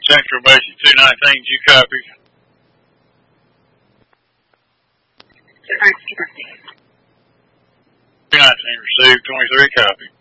Central Basic 219, you copy. 219 received, 23 copy.